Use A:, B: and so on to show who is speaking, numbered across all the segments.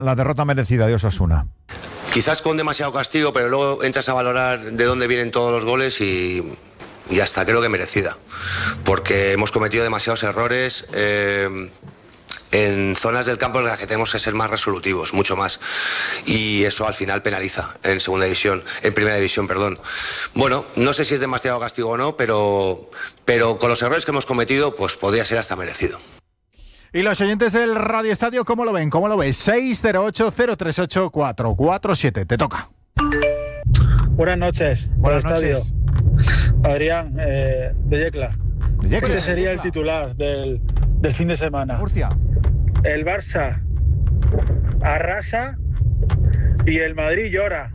A: la derrota merecida de Osasuna.
B: Quizás con demasiado castigo, pero luego entras a valorar de dónde vienen todos los goles y ya está, creo que merecida. Porque hemos cometido demasiados errores en zonas del campo en las que tenemos que ser más resolutivos, mucho más. Y eso al final penaliza en primera división, perdón. Bueno, no sé si es demasiado castigo o no, pero con los errores que hemos cometido, pues podría ser hasta merecido.
A: Y los oyentes del Radio Estadio, ¿cómo lo ven? ¿Cómo lo ves? 608-038-447. Te toca.
C: Buenas noches.
A: Buenas noches.
C: Adrián, de Yecla. Este sería el titular del fin de semana.
A: Murcia.
C: El Barça arrasa y el Madrid llora.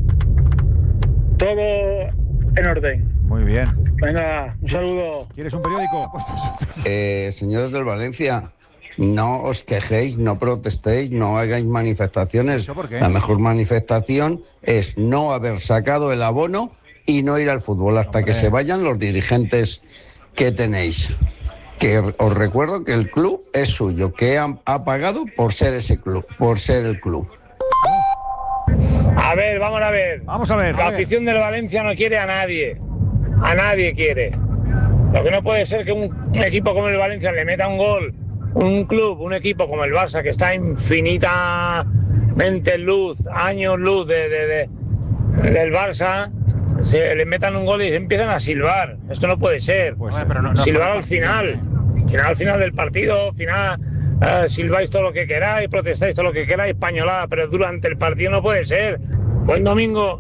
C: Todo en orden.
A: Muy bien.
C: Venga, un saludo.
A: ¿Quieres un periódico?
D: Señores del Valencia, no os quejéis, no protestéis, no hagáis manifestaciones.
A: ¿Eso por qué?
D: La mejor manifestación es no haber sacado el abono y no ir al fútbol hasta que se vayan los dirigentes que tenéis. Que os recuerdo que el club es suyo, que ha pagado por ser ese club, por ser el club.
C: A ver, vamos a ver.
A: Vamos a ver.
C: La afición del Valencia no quiere a nadie. A nadie quiere. Lo que no puede ser que un equipo como el Valencia le meta un gol, un equipo como el Barça, que está infinitamente años luz del Barça, se le metan un gol y se empiezan a silbar. Esto no puede ser.
A: Pues, pero no
C: silbar al final del partido, silbáis todo lo que queráis, protestáis todo lo que queráis, pañolada, pero durante el partido no puede ser. Buen domingo.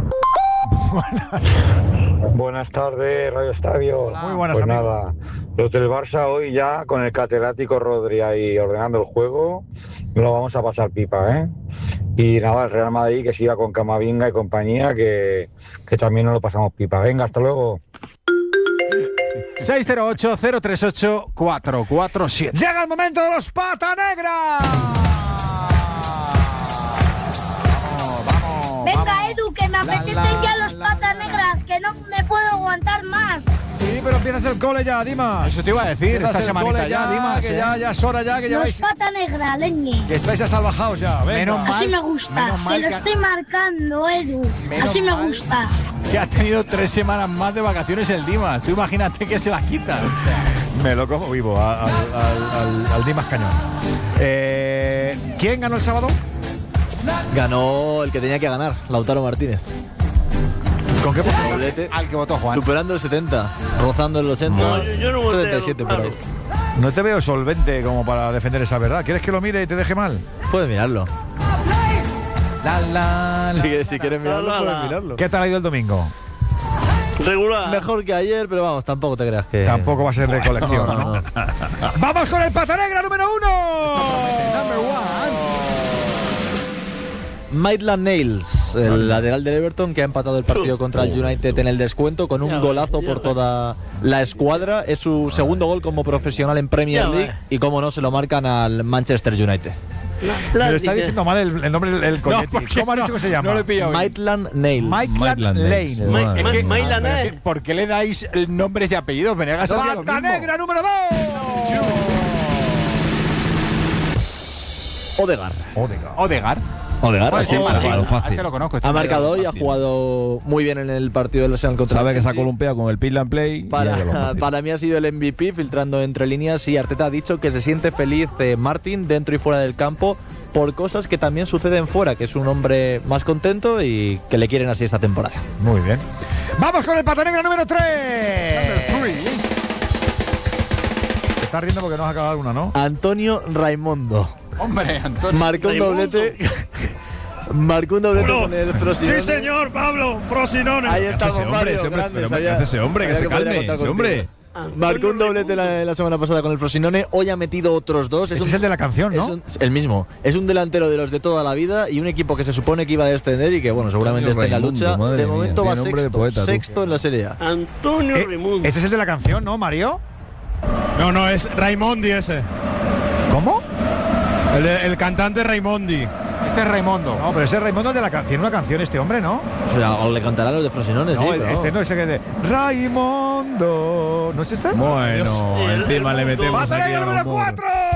E: Buenas tardes, Radio Estadio.
A: Hola. Muy buenas,
E: pues
A: amigo.
E: Nada, los del Barça hoy ya con el catedrático Rodri ahí ordenando el juego, lo vamos a pasar pipa, ¿eh? Y nada, el Real Madrid que siga con Camavinga y compañía, que también nos lo pasamos pipa. Venga, hasta luego.
A: 608-038-447. Llega el momento de los Pata Negra.
F: Venga, Edu, que me apetecen ya los Patas Negras, que no me puedo aguantar más.
A: Sí, pero empiezas el cole ya, Dimas.
G: Eso te iba a decir,
A: Empiezas
G: esta
A: el
G: semanita
A: cole
G: ya, Dimas,
A: que ya es hora ya, que
F: Los
A: lleváis,
F: Patas Negras, leñe.
A: que estáis hasta salvajados ya. Venga.
G: Menos mal.
F: Así me gusta,
G: menos mal
F: te lo
G: que-
F: estoy marcando, Edu.
G: Menos
F: Así me
G: mal.
F: gusta.
G: Que ha tenido 3 semanas más de vacaciones el Dimas. Tú imagínate que se las quita.
A: Me lo como vivo al Dimas Cañón. ¿Quién ganó el sábado?
H: Ganó el que tenía que ganar, Lautaro Martínez.
A: ¿Con qué porcentaje?
H: Doblete,
G: Al que votó Juan.
H: superando el 70, rozando el 80,
I: No, yo no voté
H: 77 por ahí.
A: No te veo solvente como para defender esa verdad. ¿Quieres que lo mire y te deje mal?
H: Puedes mirarlo. Si quieres mirarlo,
I: La, la,
H: puedes
I: la.
H: mirarlo.
A: ¿Qué tal ha ido el domingo?
I: Regular.
H: Mejor que ayer, pero vamos, tampoco te creas que...
A: Tampoco va a ser de colección,
H: No,
A: ¿no?
H: no.
A: ¡Vamos con el Pata Negra número 1!
H: Maitland Niles, el lateral del Everton, que ha empatado el partido contra el United en el descuento con un golazo por toda la escuadra. Es su segundo gol como profesional en Premier League y, como no, se lo marcan al Manchester United.
A: Me lo está diciendo mal el nombre del Coyetti. ¿Cómo ha dicho que se llama?
G: No lo he pillado.
H: Maitland Niles.
A: Maitland Lane.
I: Maitland.
G: ¿Por qué le dais nombres y apellidos? Venegas hacía lo
A: ¡Pata
G: mismo.
A: Negra número 2!
H: Odegaard,
G: Sí,
H: fácil.
G: Este lo conozco.
H: Ha marcado hoy, ha jugado muy bien en el partido del Arsenal contra el
J: Sabe que se ha
H: Chelsea.
J: columpiado con el Pill and Play.
H: Para mí ha sido el MVP, filtrando entre líneas, y Arteta ha dicho que se siente feliz Martin dentro y fuera del campo por cosas que también suceden fuera, que es un hombre más contento y que le quieren así esta temporada.
A: Muy bien. ¡Vamos con el Pata Negra número 3! Te estás riendo porque no has acabado alguna, ¿no?
H: Antonio Raimondo.
G: Hombre, Antonio.
H: Marcó un doblete. Marcó un doblete con el Frosinone.
I: Sí, señor, Pablo, Frosinone.
H: Ahí estamos, Mario. Grandes, allá.
J: Ese hombre, que
H: Sabía
J: se
H: podría
J: calme,
H: contar
J: ese
H: contigo.
J: hombre.
H: Marcó un doblete la semana pasada con el Frosinone. Hoy ha metido otros dos.
A: Este es el de la canción, ¿no?
H: El mismo. Es un delantero de los de toda la vida y un equipo que se supone que iba a descender y que, bueno, seguramente esté en la lucha. De momento va sexto en la Serie A.
I: Antonio Raimundo.
A: Este es el de la canción, ¿no, Mario?
K: No, es Raimondi ese.
A: ¿Cómo?
K: El cantante Raimondi.
G: Este es Raimondo.
A: No, pero ese Raimondo es de la canción, una canción este hombre, ¿no?
H: O sea, o le cantará a los de Frosinone, sí.
A: No,
H: pero
A: este no, ese que es de Raimondo. ¿No es este?
J: Bueno, encima le metemos
A: ¡Pata
J: aquí
A: Negra
J: al
A: número
J: humor.
A: 4!